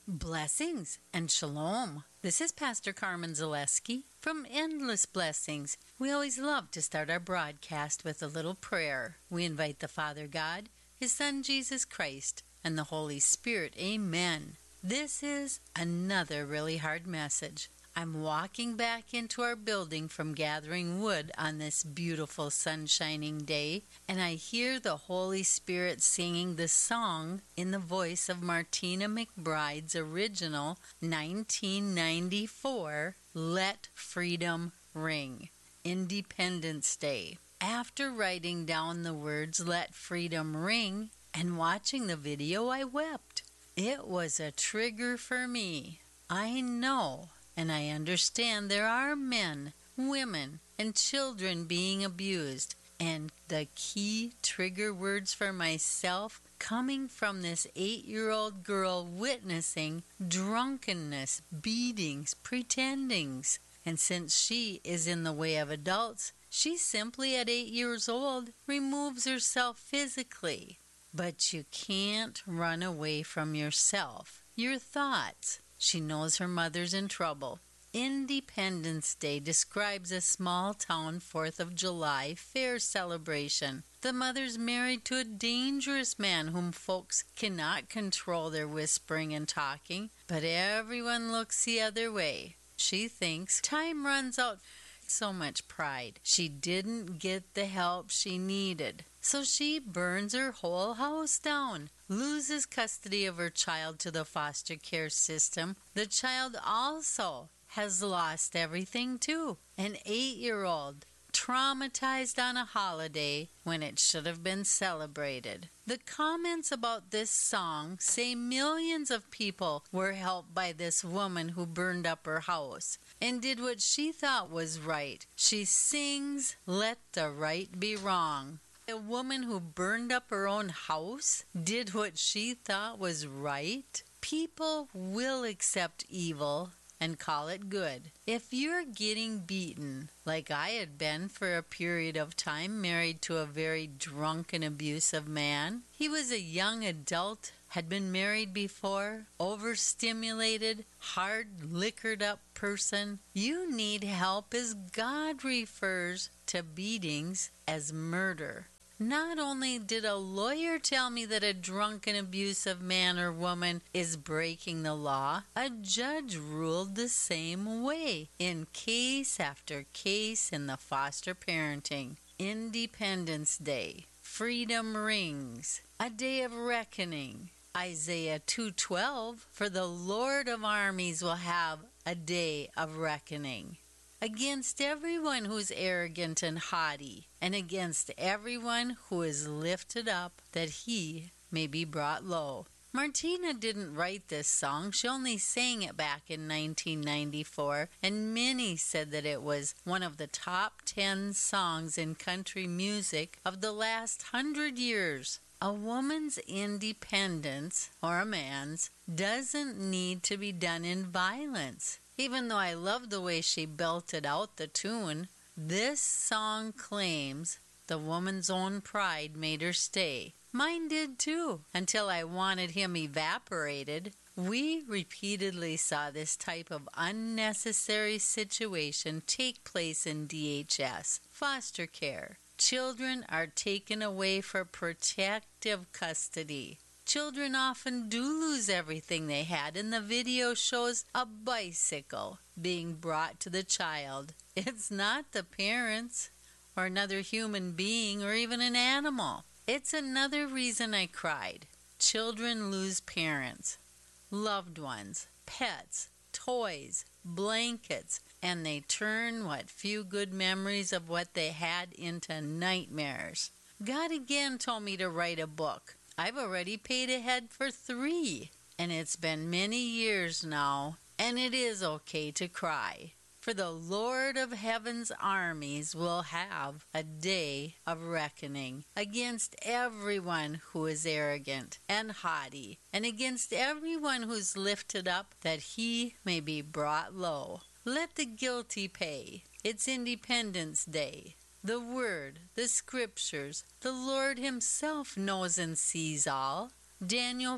Blessings and shalom. This is Pastor Carmen Zaleski from Endless Blessings. We always love to start our broadcast with a little prayer. We invite the Father God, His Son Jesus Christ, and the Holy Spirit. Amen. This is another really hard message. I'm walking back into our building from gathering wood on this beautiful sun-shining day, and I hear the Holy Spirit singing the song in the voice of Martina McBride's original 1994 Let Freedom Ring, Independence Day. After writing down the words Let Freedom Ring and watching the video, I wept. It was a trigger for me. I know and I understand there are men, women, and children being abused. And the key trigger words for myself coming from this 8-year-old girl witnessing drunkenness, beatings, pretendings. And since she is in the way of adults, she simply at 8 years old removes herself physically. But you can't run away from yourself, your thoughts. She knows her mother's in trouble. Independence Day describes a small-town 4th of July fair celebration. The mother's married to a dangerous man whom folks cannot control their whispering and talking, but everyone looks the other way. She thinks time runs out. So much pride. She didn't get the help she needed. So she burns her whole house down, loses custody of her child to the foster care system. The child also has lost everything too. An 8-year-old, traumatized on a holiday when it should have been celebrated. The comments about this song say millions of people were helped by this woman who burned up her house and did what she thought was right. She sings, "Let the right be wrong." A woman who burned up her own house did what she thought was right. People will accept evil and call it good. If you're getting beaten, like I had been for a period of time, married to a very drunk and abusive man, he was a young adult, had been married before, overstimulated, hard liquored up person, you need help as God refers to beatings as murder. Not only did a lawyer tell me that a drunk and abusive man or woman is breaking the law, a judge ruled the same way in case after case in the foster parenting. Independence Day, freedom rings, a day of reckoning. Isaiah 2:12, for the Lord of armies will have a day of reckoning. Against everyone who is arrogant and haughty, and against everyone who is lifted up, that he may be brought low. Martina didn't write this song. She only sang it back in 1994, and many said that it was one of the top 10 songs in country music of the last 100 years. A woman's independence, or a man's, doesn't need to be done in violence. Even though I love the way she belted out the tune, this song claims the woman's own pride made her stay. Mine did too, until I wanted him evaporated. We repeatedly saw this type of unnecessary situation take place in DHS, foster care. Children are taken away for protective custody. Children often do lose everything they had, and the video shows a bicycle being brought to the child. It's not the parents or another human being or even an animal. It's another reason I cried. Children lose parents, loved ones, pets, toys, blankets, and they turn what few good memories of what they had into nightmares. God again told me to write a book. I've already paid ahead for 3, and it's been many years now, and it is okay to cry. For the Lord of Heaven's armies will have a day of reckoning against everyone who is arrogant and haughty, and against everyone who's lifted up, that he may be brought low. Let the guilty pay. It's Independence Day. The Word, the Scriptures, the Lord Himself knows and sees all. Daniel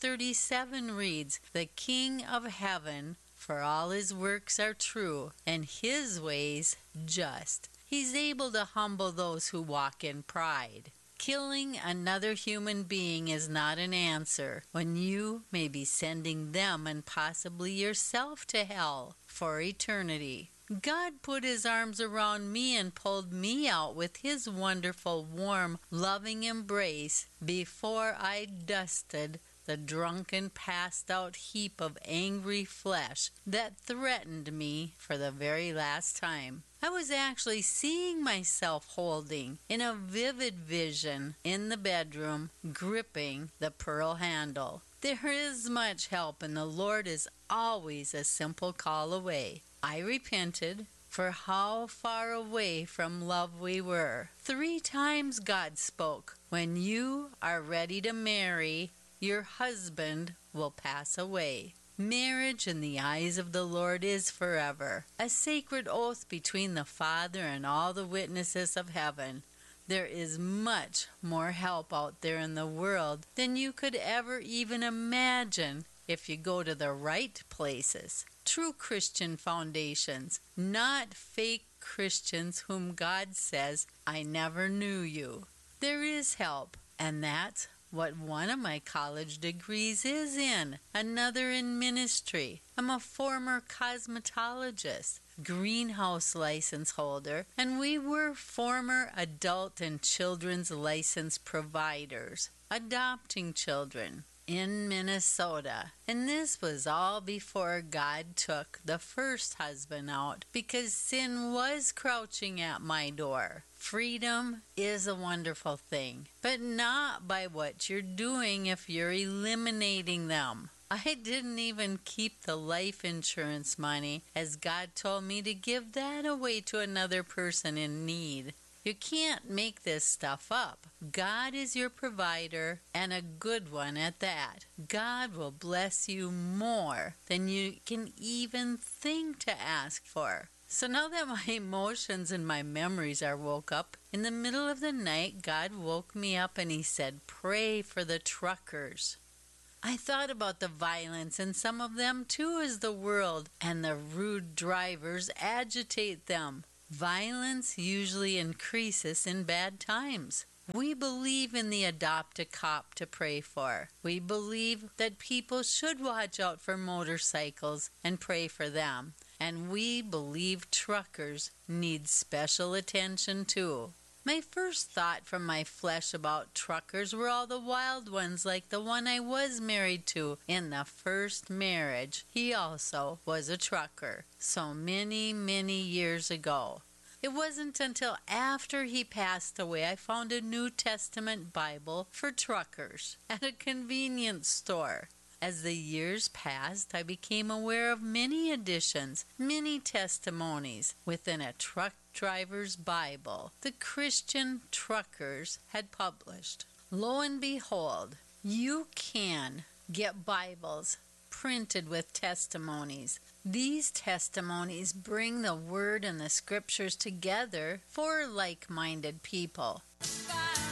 4:37 reads, "The King of heaven, for all his works are true, and his ways just. He's able to humble those who walk in pride." Killing another human being is not an answer when you may be sending them and possibly yourself to hell for eternity. God put his arms around me and pulled me out with his wonderful, warm, loving embrace before I dusted the drunken, passed-out heap of angry flesh that threatened me for the very last time. I was actually seeing myself holding, in a vivid vision, in the bedroom, gripping the pearl handle. There is much help, and the Lord is always a simple call away. I repented for how far away from love we were. 3 times God spoke, "When you are ready to marry, your husband will pass away." Marriage in the eyes of the Lord is forever, a sacred oath between the Father and all the witnesses of heaven. There is much more help out there in the world than you could ever even imagine if you go to the right places. True Christian foundations, not fake Christians whom God says, "I never knew you." There is help, and that's what one of my college degrees is in, another in ministry. I'm a former cosmetologist, greenhouse license holder, and we were former adult and children's license providers, adopting children in Minnesota. And this was all before God took the first husband out, because sin was crouching at my door. Freedom is a wonderful thing, but not by what you're doing if you're eliminating them. I didn't even keep the life insurance money, as God told me to give that away to another person in need. You can't make this stuff up. God is your provider, and a good one at that. God will bless you more than you can even think to ask for. So now that my emotions and my memories are woke up, in the middle of the night, God woke me up and he said, "Pray for the truckers." I thought about the violence in some of them too, as the world and the rude drivers agitate them. Violence usually increases in bad times. We believe in the adopt a cop to pray for. We believe that people should watch out for motorcycles and pray for them. And we believe truckers need special attention too. My first thought from my flesh about truckers were all the wild ones, like the one I was married to in the first marriage. He also was a trucker, so many, many years ago. It wasn't until after he passed away I found a New Testament Bible for truckers at a convenience store. As the years passed, I became aware of many editions, many testimonies within a truck driver's Bible the Christian truckers had published. Lo and behold, you can get Bibles printed with testimonies. These testimonies bring the Word and the Scriptures together for like-minded people.